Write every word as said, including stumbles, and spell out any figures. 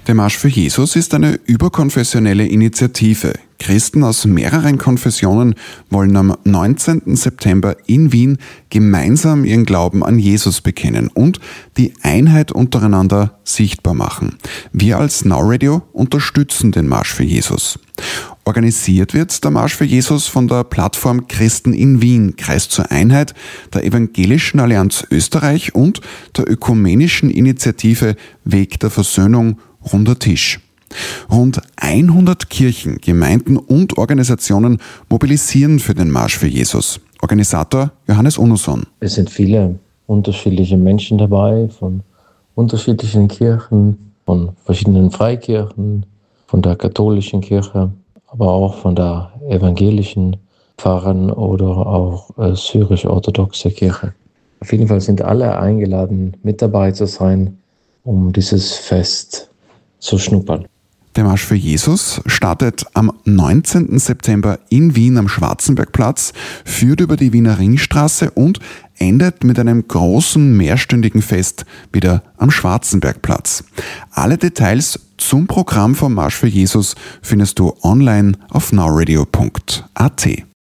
Der Marsch für Jesus ist eine überkonfessionelle Initiative. Christen aus mehreren Konfessionen wollen am neunzehnten September in Wien gemeinsam ihren Glauben an Jesus bekennen und die Einheit untereinander sichtbar machen. Wir als Now Radio unterstützen den Marsch für Jesus. Organisiert wird der Marsch für Jesus von der Plattform Christen in Wien, Kreis zur Einheit, der Evangelischen Allianz Österreich und der ökumenischen Initiative Weg der Versöhnung Runder Tisch. Rund hundert Kirchen, Gemeinden und Organisationen mobilisieren für den Marsch für Jesus. Organisator Johannes Unnusson. Es sind viele unterschiedliche Menschen dabei, von unterschiedlichen Kirchen, von verschiedenen Freikirchen, von der katholischen Kirche, aber auch von der evangelischen Pfarrern oder auch äh, syrisch-orthodoxe Kirche. Auf jeden Fall sind alle eingeladen, mit dabei zu sein, um dieses Fest zu schnuppern. Der Marsch für Jesus startet am neunzehnten September in Wien am Schwarzenbergplatz, führt über die Wiener Ringstraße und endet mit einem großen mehrstündigen Fest wieder am Schwarzenbergplatz. Alle Details zum Programm vom Marsch für Jesus findest du online auf nowradio punkt at.